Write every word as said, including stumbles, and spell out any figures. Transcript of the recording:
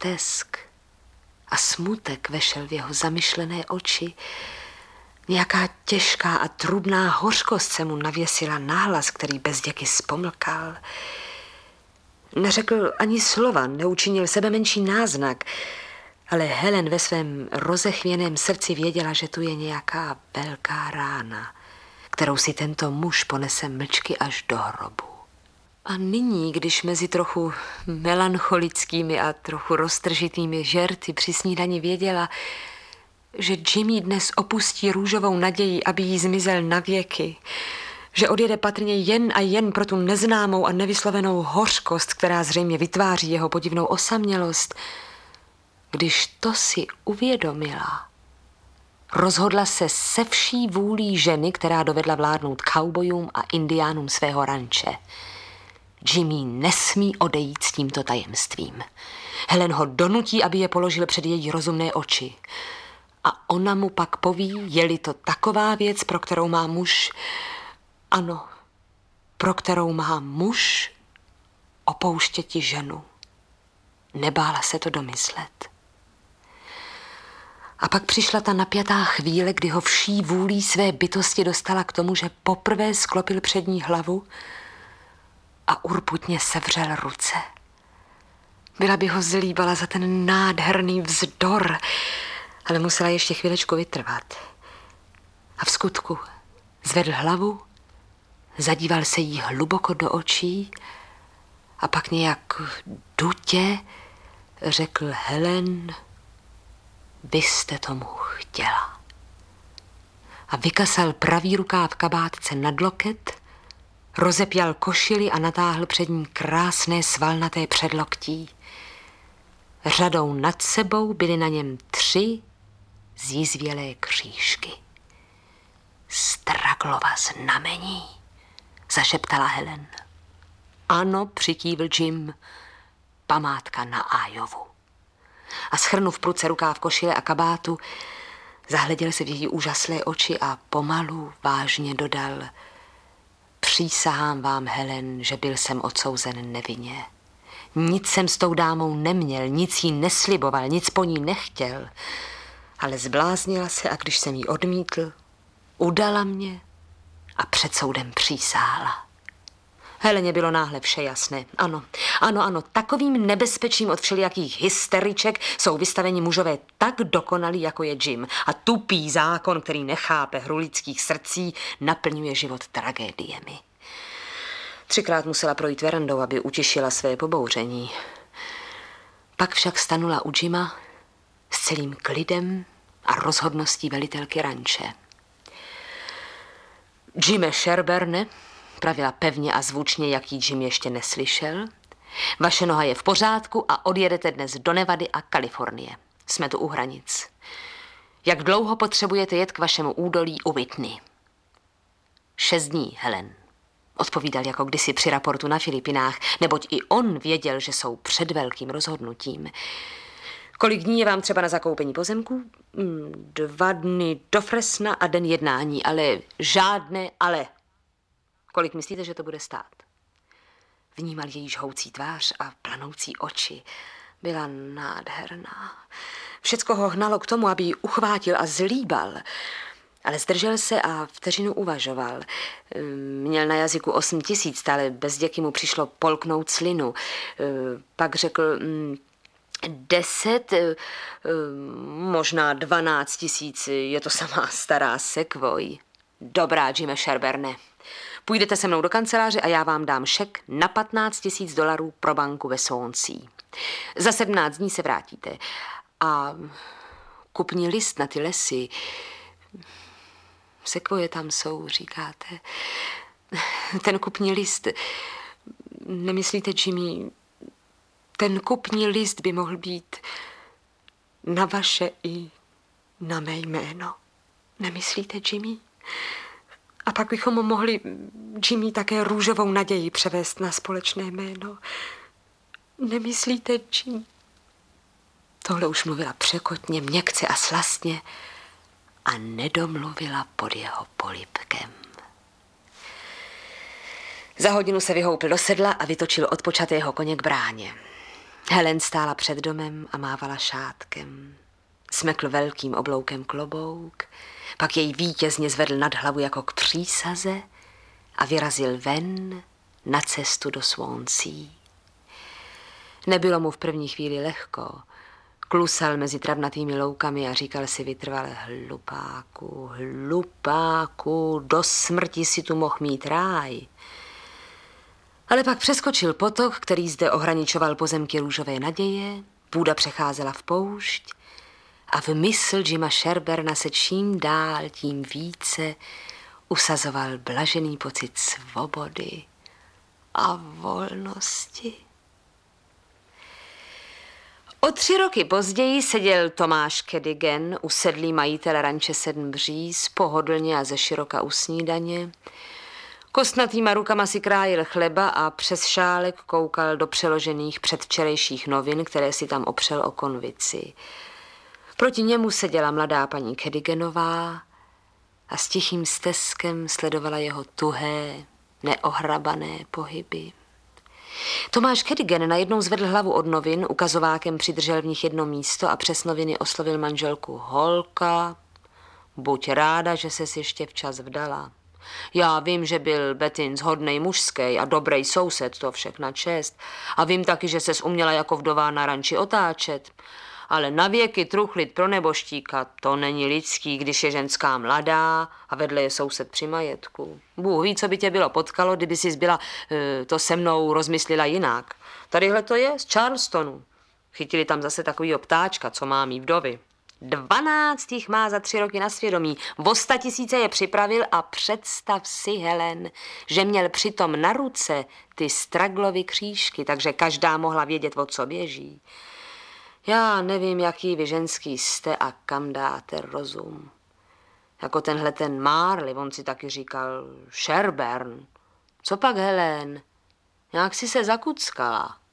stesk a smutek vešel v jeho zamyšlené oči. Nějaká těžká a trubná hořkost se mu navěsila na hlas, který bezděky spomlkal. Neřekl ani slova, neučinil sebe menší náznak, ale Helen ve svém rozechvěném srdci věděla, že tu je nějaká velká rána, kterou si tento muž ponese mlčky až do hrobu. A nyní, když mezi trochu melancholickými a trochu roztržitými žerty při snídani věděla, že Jimmy dnes opustí růžovou naději, aby jí zmizel navěky, že odjede patrně jen a jen pro tu neznámou a nevyslovenou hořkost, která zřejmě vytváří jeho podivnou osamělost, když to si uvědomila, rozhodla se se vší vůlí ženy, která dovedla vládnout kaubojům a indiánům svého ranče. Jimmy nesmí odejít s tímto tajemstvím. Helen ho donutí, aby je položil před její rozumné oči. A ona mu pak poví, je-li to taková věc, pro kterou má muž, ano, pro kterou má muž opouštěti ženu. Nebála se to domyslet. A pak přišla ta napjatá chvíle, kdy ho vší vůlí své bytosti dostala k tomu, že poprvé sklopil před ní hlavu a urputně sevřel ruce. Byla by ho zlíbala za ten nádherný vzdor, ale musela ještě chvílečku vytrvat. A v skutku zvedl hlavu, zadíval se jí hluboko do očí a pak nějak dutě řekl: Helen, vy jste tomu chtěla. A vykasal pravý rukáv kabátce nad loket, rozepjal košili a natáhl před ní krásné svalnaté předloktí. Řadou nad sebou byly na něm tři zjízvělé křížky. Straglova znamení, zašeptala Helen. Ano, přikývl Jim, památka na Ájovu. A shrnув pruce rukáv košile a kabátu, zahleděl se v její úžasné oči a pomalu vážně dodal: přísahám vám, Helen, že byl jsem odsouzen nevinně. Nic jsem s tou dámou neměl, nic jí nesliboval, nic po ní nechtěl, ale zbláznila se a když jsem jí odmítl, udala mě a před soudem přísáhla. Heleně bylo náhle vše jasné. Ano, ano, ano, takovým nebezpečím od všelijakých hysteriček jsou vystaveni mužové tak dokonalí, jako je Jim. A tupý zákon, který nechápe hru lidských srdcí, naplňuje život tragédiemi. Třikrát musela projít verandou, aby utěšila své pobouření. Pak však stanula u Jima s celým klidem a rozhodností velitelky ranče. Jime Sherburne, pravila pevně a zvučně, jak jí Jim ještě neslyšel, vaše noha je v pořádku a odjedete dnes do Nevady a Kalifornie. Jsme tu u hranic. Jak dlouho potřebujete jet k vašemu údolí u Whitney? Šest dní, Helen, odpovídal jako kdysi při raportu na Filipinách, neboť i on věděl, že jsou před velkým rozhodnutím. Kolik dní je vám třeba na zakoupení pozemku? Dva dny do Fresna a den jednání, ale žádné ale. Kolik myslíte, že to bude stát? Vnímal její žhoucí tvář a planoucí oči. Byla nádherná. Všecko ho hnalo k tomu, aby ji uchvátil a zlíbal. Ale zdržel se a vteřinu uvažoval. Měl na jazyku osm tisíc, ale bezděky mu přišlo polknout slinu. Pak řekl deset, možná dvanáct tisíc, je to samá stará sekvoj. Dobrá, Jime Sherburne. Půjdete se mnou do kanceláře a já vám dám šek na patnáct tisíc dolarů pro banku ve Swansea. Za sedmnáct dní se vrátíte. A kupní list na ty lesy. Sekvoje tam jsou, říkáte. Ten kupní list, nemyslíte, Jimmy, ten kupní list by mohl být na vaše i na mé jméno. Nemyslíte, Jimmy? A pak bychom mohli Jimmy také růžovou naději převést na společné jméno. Nemyslíte, Jimmy? Tohle už mluvila překotně, měkce a slastně a nedomluvila pod jeho polibkem. Za hodinu se vyhoupl do sedla a vytočil odpočatého koně k bráně. Helen stála před domem a mávala šátkem. Smekl velkým obloukem klobouk, pak jej vítězně zvedl nad hlavu jako k přísaze a vyrazil ven na cestu do Swansea. Nebylo mu v první chvíli lehko. Klusal mezi travnatými loukami a říkal si vytrvale: hlupáku, hlupáku, do smrti si tu mohl mít ráj. Ale pak přeskočil potok, který zde ohraničoval pozemky růžové naděje, půda přecházela v poušť a v mysl Jima Sherburna se čím dál tím více usazoval blažený pocit svobody a volnosti. O tři roky později seděl Tomáš Cadogan, usedlý majitel ranče Sedm Bříz, pohodlně a ze široka u snídaně. Kostnatýma rukama si krájel chleba a přes šálek koukal do přeložených předvčerejších novin, které si tam opřel o konvici. Proti němu seděla mladá paní Cadoganová a s tichým steskem sledovala jeho tuhé, neohrabané pohyby. Tomáš Cadogan najednou zvedl hlavu od novin, ukazovákem přidržel v nich jedno místo a přes noviny oslovil manželku: holka, buď ráda, že ses ještě včas vdala. Já vím, že byl Betin hodnej mužský a dobrý soused, to všechna čest. A vím taky, že ses uměla jako vdová na ranči otáčet. Ale na věky truchlit pro neboštíka, to není lidský, když je ženská mladá a vedle je soused při majetku. Bůh ví, co by tě bylo potkalo, kdyby jsi byla e, to se mnou rozmyslela jinak. Tadyhle to je z Charlestonu. Chytili tam zase takovýho ptáčka, co má mý vdovy. Dvanáct jich má za tři roky na svědomí. O sta tisíce je připravil a představ si, Helen, že měl přitom na ruce ty Straglovy křížky, takže každá mohla vědět, o co běží. Já nevím, jaký vy ženský jste a kam dáte rozum. Jako tenhle ten Marley, on si taky říkal Sherburn. Co pak, Helen? Nějak si se zakuckala.